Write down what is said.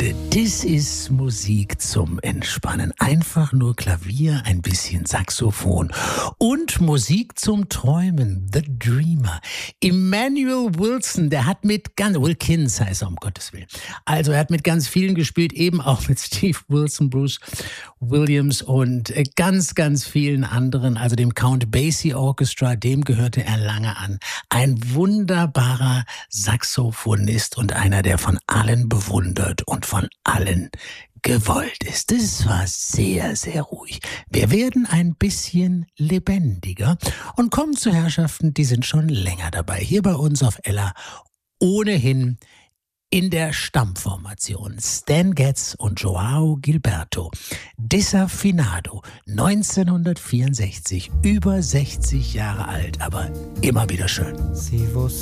Das ist Musik zum Entspannen. Einfach nur Klavier, ein bisschen Saxophon und Musik zum Träumen. The Dreamer. Emmanuel Wilson, der hat mit Wilkins heißt er, um Gottes Willen. Also er hat mit ganz vielen gespielt, eben auch mit Steve Wilson, Bruce Williams und ganz, ganz vielen anderen. Also dem Count Basie Orchestra, dem gehörte er lange an. Ein wunderbarer Saxophonist und einer, der von allen bewundert und von allen gewollt ist. Das war sehr, sehr ruhig. Wir werden ein bisschen lebendiger und kommen zu Herrschaften, die sind schon länger dabei. Hier bei uns auf Ella ohnehin in der Stammformation. Stan Getz und Joao Gilberto. Desafinado, 1964, über 60 Jahre alt, aber immer wieder schön.